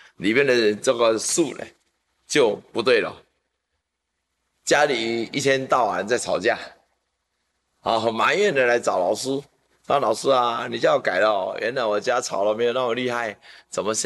里面的这个树呢就不对了，家里一天到晚在吵架，啊，很埋怨的来找老师。那老师啊，你叫我改了哦，原来我家吵了没有那么厉害，怎么现